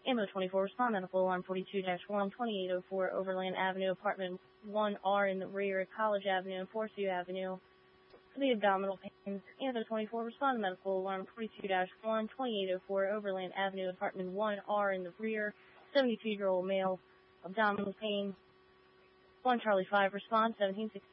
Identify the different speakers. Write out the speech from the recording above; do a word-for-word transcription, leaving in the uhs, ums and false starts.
Speaker 1: Ambulance twenty-four, respond medical alarm forty-two dash one, twenty-eight oh four Overland Avenue, apartment one R in the rear, College Avenue and fourth Avenue. For the abdominal pains, Ambulance twenty-four, respond medical alarm forty-two dash one, twenty-eight oh four Overland Avenue, apartment one R in the rear, seventy-two-year-old male, abdominal pain. one Charlie five, respond seventeen sixteen.